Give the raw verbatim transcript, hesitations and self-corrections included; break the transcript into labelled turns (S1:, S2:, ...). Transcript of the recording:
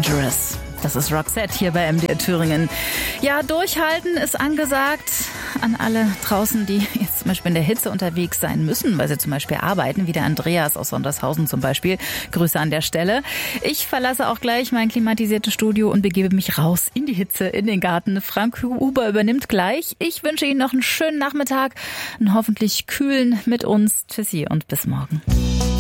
S1: Dangerous. Das ist Roxette hier bei M D R Thüringen. Ja, durchhalten ist angesagt an alle draußen, die jetzt zum Beispiel in der Hitze unterwegs sein müssen, weil sie zum Beispiel arbeiten, wie der Andreas aus Sondershausen zum Beispiel. Grüße an der Stelle. Ich verlasse auch gleich mein klimatisiertes Studio und begebe mich raus in die Hitze, in den Garten. Frank Huber übernimmt gleich. Ich wünsche Ihnen noch einen schönen Nachmittag, einen hoffentlich kühlen mit uns. Tschüssi und bis morgen.